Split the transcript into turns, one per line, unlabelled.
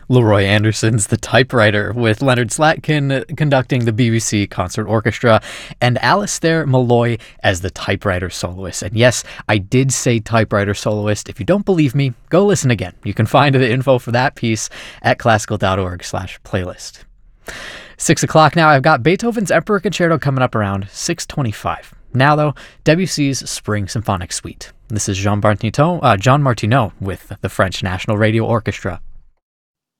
Leroy Anderson's The Typewriter, with Leonard Slatkin conducting the BBC Concert Orchestra, and Alistair Malloy as the typewriter soloist. And yes, I did say typewriter soloist. If you don't believe me, go listen again. You can find the info for that piece at classical.org/playlist. 6 o'clock now. I've got Beethoven's Emperor Concerto coming up around 6:25. Now, though, Debussy's Spring Symphonic Suite. This is Jean Martineau with the French National Radio Orchestra.